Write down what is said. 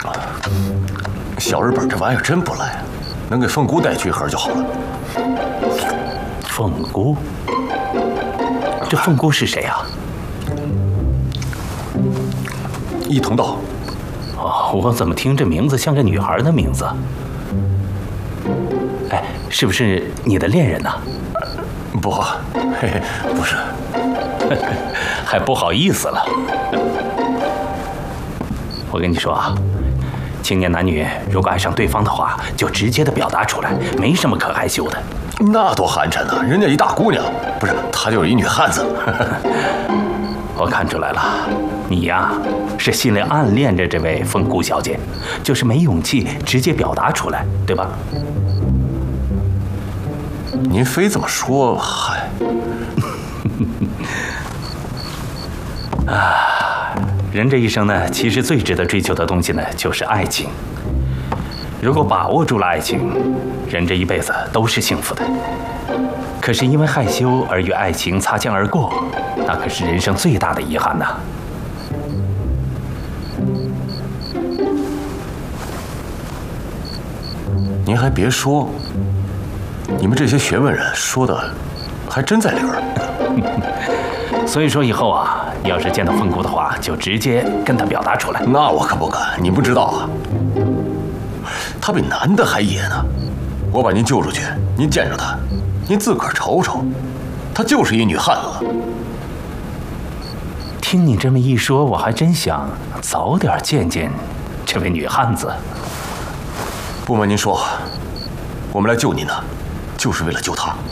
小日本这玩意儿真不赖，能给凤姑带去一盒就好了。 凤姑？这凤姑是谁啊？ 伊藤道。 哦，我怎么听这名字像个女孩的名字？哎，是不是你的恋人呢？ 不，嘿嘿，不是， 还不好意思了。我跟你说啊，青年男女如果爱上对方的话，就直接的表达出来，没什么可害羞的。 那多寒碜呢！人家一大姑娘，不是，她就是一女汉子。 我看出来了，你呀是心里暗恋着这位凤姑小姐，就是没勇气直接表达出来，对吧？ 您非这么说，嗨。 人这一生呢，其实最值得追求的东西呢，就是爱情。如果把握住了爱情，人这一辈子都是幸福的。可是因为害羞而与爱情擦肩而过，那可是人生最大的遗憾呐。 您还别说，你们这些学问人说的还真在理儿。 所以说以后啊，你要是见到凤姑的话，就直接跟她表达出来。 那我可不敢，你不知道啊，她比男的还野呢。我把您救出去，您见着她，您自个儿瞅瞅，她就是一女汉子。 听你这么一说，我还真想早点见见这位女汉子。 不瞒您说，我们来救您呢，就是为了救她。